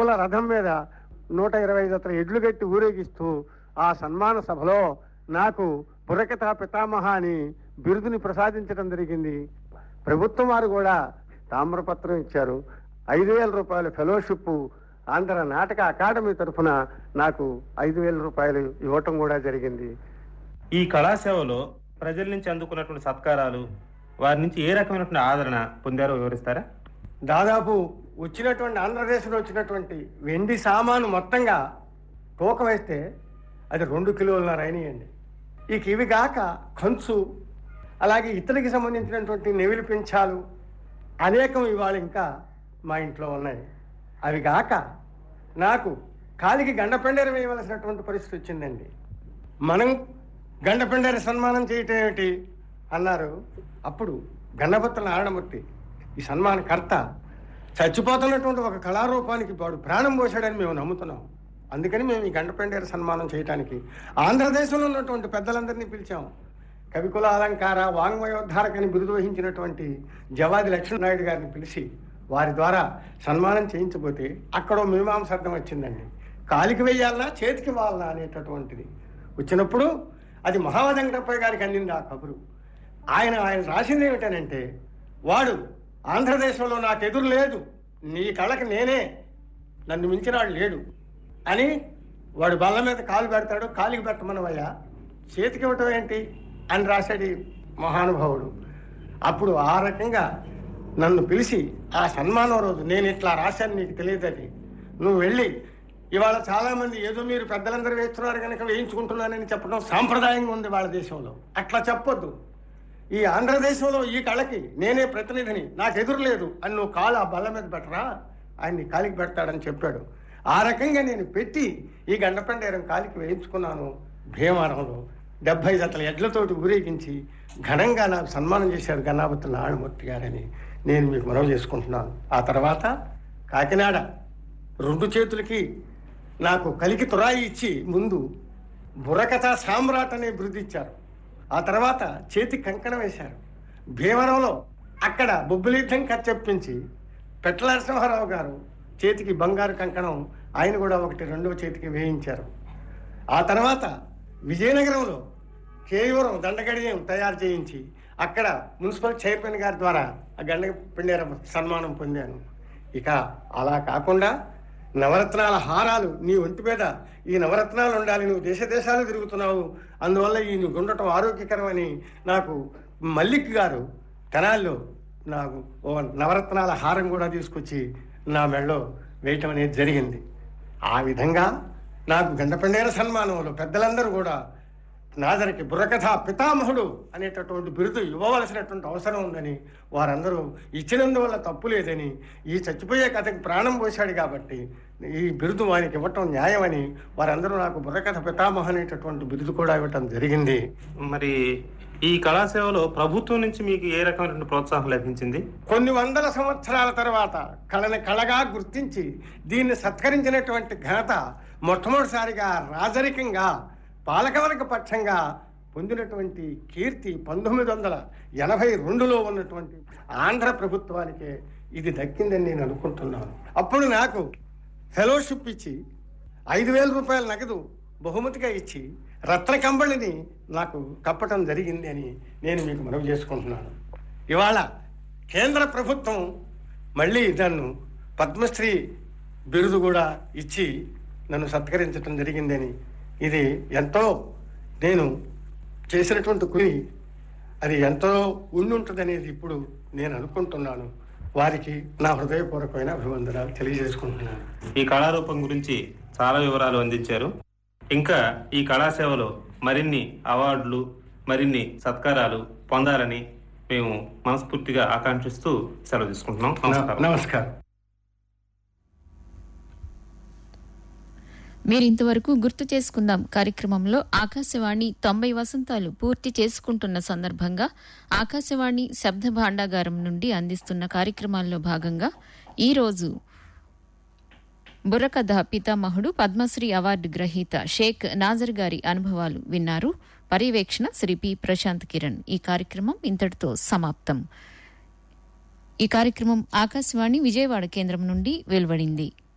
రూపాయల రథం మీద 125 ఎడ్లు గట్టి ఊరేగిస్తూ ఆ సన్మాన సభలో నాకు బుర్రకథా పితామహ అని బిరుదుని ప్రసాదించడం జరిగింది. ప్రభుత్వం వారు కూడా తామ్రపత్రం ఇచ్చారు. 5,000 రూపాయల ఫెలోషిప్ ఆంధ్ర నాటక అకాడమీ తరఫున నాకు 5,000 రూపాయలు ఇవ్వటం కూడా జరిగింది. ఈ కళాసేవలో ప్రజల నుంచి అందుకున్నటువంటి సత్కారాలు, వారి నుంచి ఏ రకమైనటువంటి ఆదరణ పొందారో వివరిస్తారా? దాదాపు వచ్చినటువంటి ఆంధ్రదేశంలో వచ్చినటువంటి వెండి సామాను మొత్తంగా తూకం వేస్తే అది 2 కిలోలన్నర అయినాయండి. ఇవి కాక కంచు, అలాగే ఇతరులకి సంబంధించినటువంటి నెవిలి పింఛాలు అనేకం ఇవాళ ఇంకా మా ఇంట్లో ఉన్నాయి. అవి కాక నాకు కాలికి గండపెండేర వేయవలసినటువంటి పరిస్థితి వచ్చిందండి. మనం గండపెండేర సన్మానం చేయటం ఏమిటి అన్నారు. అప్పుడు గన్నపత్ర నారాయణమూర్తి ఈ సన్మానకర్త చచ్చిపోతున్నటువంటి ఒక కళారూపానికి వాడు ప్రాణం పోశాడని మేము నమ్ముతున్నాం. అందుకని మేము ఈ గండపెండేర సన్మానం చేయడానికి ఆంధ్రదేశంలో ఉన్నటువంటి పెద్దలందరినీ పిలిచాం. కవికుల అలంకార వాంగ్మయోద్ధారకని బిరుదు వహించినటువంటి జవాది లక్ష్మీనాయుడు గారిని పిలిచి వారి ద్వారా సన్మానం చేయించబోతే అక్కడో మీమాంసార్థం వచ్చిందండి. కాలికి వెయ్యాలనా చేతికి వాళ్ళనా అనేటటువంటిది వచ్చినప్పుడు అది మహావదంకటప్పయ్య గారికి అందింది ఆ కబురు. ఆయన రాసింది ఏమిటనంటే, వాడు ఆంధ్రదేశంలో నాకు ఎదురు లేదు, నీ కళ్ళకి నేనే, నన్ను మించినాడు లేడు అని వాడు బల్ల మీద కాలు పెడతాడు. కాలికి పెట్టమనవయ్యా, చేతికి ఇవ్వటం ఏంటి అని రాశాడు మహానుభావుడు. అప్పుడు ఆ రకంగా నన్ను పిలిచి ఆ సన్మానం రోజు నేను ఇట్లా రాశాను, నీకు తెలియదని, నువ్వు వెళ్ళి ఇవాళ చాలామంది ఏదో మీరు పెద్దలందరూ వేస్తున్నారు కనుక వేయించుకుంటున్నానని చెప్పడం సాంప్రదాయంగా ఉంది వాళ్ళ దేశంలో. అట్లా చెప్పొద్దు. ఈ ఆంధ్రదేశంలో ఈ కళకి నేనే ప్రతినిధిని, నాకు ఎదురు లేదు అని నువ్వు కాలు ఆ బల్ల మీద పెట్టరా, ఆయన్ని కాలికి పెడతాడని చెప్పాడు. ఆ రకంగా నేను పెట్టి ఈ గండపెండేరం కాలికి వేయించుకున్నాను. భీమవరంలో 70 జతల ఎడ్లతోటి ఊరేగించి ఘనంగా నాకు సన్మానం చేశారు గన్నాపత్ర నారాయణమూర్తి గారని నేను మీకు మనవి చేసుకుంటున్నాను. ఆ తర్వాత కాకినాడ 2 చేతులకి నాకు కలికి తురాయి ఇచ్చి ముందు బుర్రకథా సామ్రాట్ అనే బిరుదు ఇచ్చారు. ఆ తర్వాత చేతికి కంకణం వేశారు. భీమవరంలో అక్కడ బొబ్బిలీర్థం కథ చెప్పించి పెట్ల నరసింహారావు గారు చేతికి బంగారు కంకణం ఆయన కూడా ఒకటి 2వ చేతికి వేయించారు. ఆ తర్వాత విజయనగరంలో కేయూరం దండగడియం తయారు చేయించి అక్కడ మున్సిపల్ చైర్మన్ గారి ద్వారా ఆ గండపెండేర సన్మానం పొందాను. ఇక అలా కాకుండా నవరత్నాల హారాలు నీ ఒంటి మీద ఈ నవరత్నాలు ఉండాలి, నువ్వు దేశాలు తిరుగుతున్నావు, అందువల్ల ఈ నువ్వు ఉండటం ఆరోగ్యకరమని నాకు మల్లిక్ గారు తెనాల్లో నాకు ఓ నవరత్నాల హారం కూడా తీసుకొచ్చి నా మెడలో వేయటం అనేది జరిగింది. ఆ విధంగా నాకు గండపెండేర సన్మానంలో పెద్దలందరూ కూడా నాదరికి బుర్రకథా పితామహుడు అనేటటువంటి బిరుదు ఇవ్వవలసినటువంటి అవసరం ఉందని, వారందరూ ఇచ్చినందువల్ల తప్పు లేదని, ఈ చచ్చిపోయే కథకి ప్రాణం పోశాడు కాబట్టి ఈ బిరుదు వారికి ఇవ్వటం న్యాయమని వారందరూ నాకు బుర్రకథ పితామహ అనేటటువంటి బిరుదు కూడా ఇవ్వటం జరిగింది. మరి ఈ కళాసేవలో ప్రభుత్వం నుంచి మీకు ఏ రకమైనటువంటి ప్రోత్సాహం లభించింది? కొన్ని వందల సంవత్సరాల తర్వాత కళని కళగా గుర్తించి దీన్ని సత్కరించినటువంటి ఘనత మొట్టమొదటిసారిగా రాజరికంగా పాలకవర్గ పక్షంగా పొందినటువంటి కీర్తి 1982లో ఉన్నటువంటి ఆంధ్ర ప్రభుత్వానికే ఇది దక్కిందని నేను అనుకుంటున్నాను. అప్పుడు నాకు ఫెలోషిప్ ఇచ్చి 5,000 రూపాయల నగదు బహుమతిగా ఇచ్చి రత్న కంబళిని నాకు కప్పటం జరిగింది అని నేను మీకు మనవి చేసుకుంటున్నాను. ఇవాళ కేంద్ర ప్రభుత్వం మళ్ళీ నన్ను పద్మశ్రీ బిరుదు కూడా ఇచ్చి నన్ను సత్కరించడం జరిగిందని, ఇది ఎంతో నేను చేసినటువంటి కుని అది ఎంతో ఉండుంటుందనేది ఇప్పుడు నేను అనుకుంటున్నాను. వారికి నా హృదయపూర్వకమైన అభివందనాలు తెలియజేసుకుంటున్నాను. ఈ కళారూపం గురించి చాలా వివరాలు అందించారు. ఇంకా ఈ కళాసేవలో మరిన్ని అవార్డులు, మరిన్ని సత్కారాలు పొందాలని మేము మనస్ఫూర్తిగా ఆకాంక్షిస్తూ సెలవు తీసుకుంటున్నాం. నమస్కారం. మీరు ఇంతవరకు గుర్తు చేసుకుందాం కార్యక్రమంలో ఆకాశవాణి 90 వసంతాలు పూర్తి చేసుకుంటున్న సందర్భంగా ఆకాశవాణి శబ్ద భాండాగారం నుండి అందిస్తున్న కార్యక్రమాల్లో భాగంగా ఈరోజు బుర్రకథ పితామహుడు పద్మశ్రీ అవార్డు గ్రహీత షేక్ నాజర్ గారి అనుభవాలు విన్నారు. పర్యవేక్షణ శ్రీ పి ప్రశాంత్ కిరణ్. ఈ కార్యక్రమం ఇంతటితో సమాప్తం. ఈ కార్యక్రమం ఆకాశవాణి విజయవాడ కేంద్రం నుండి వెలువడింది.